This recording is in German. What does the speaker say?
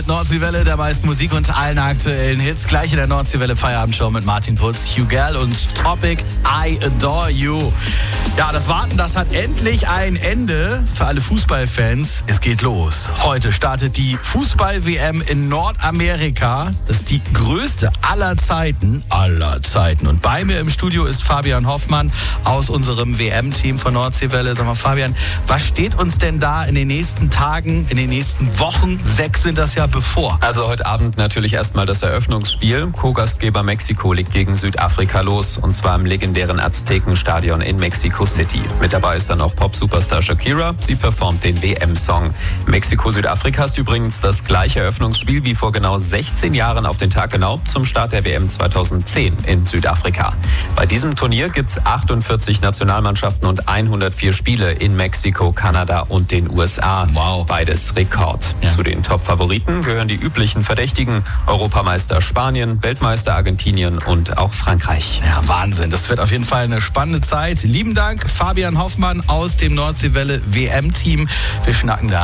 Nordseewelle, der meisten Musik und allen aktuellen Hits. Gleich in der Nordseewelle Feierabendshow mit Martin Putz, Hugh Gall und Topic I Adore You. Ja, das Warten, das hat endlich ein Ende für alle Fußballfans. Es geht los. Heute startet die Fußball-WM in Nordamerika. Das ist die größte aller Zeiten. Und bei mir im Studio ist Fabian Hoffmann aus unserem WM-Team von Nordseewelle. Sag mal, Fabian, was steht uns denn da in den nächsten Tagen, in den nächsten Wochen, 6 sind das ja, bevor? Also heute Abend natürlich erstmal das Eröffnungsspiel. Co-Gastgeber Mexiko legt gegen Südafrika los, und zwar im legendären Aztekenstadion in Mexico City. Mit dabei ist dann auch Pop-Superstar Shakira. Sie performt den WM-Song. Mexiko-Südafrika ist übrigens das gleiche Eröffnungsspiel wie vor genau 16 Jahren auf den Tag genau zum Start der WM 2010 in Südafrika. Bei diesem Turnier gibt es 48 Nationalmannschaften und 104 Spiele in Mexiko, Kanada und den USA. Wow. Beides Rekord. Ja. Zu den Top-Favoriten gehören die üblichen Verdächtigen: Europameister Spanien, Weltmeister Argentinien und auch Frankreich. Ja, Wahnsinn. Das wird auf jeden Fall eine spannende Zeit. Lieben Dank, Fabian Hoffmann aus dem Nordseewelle WM-Team. Wir schnacken da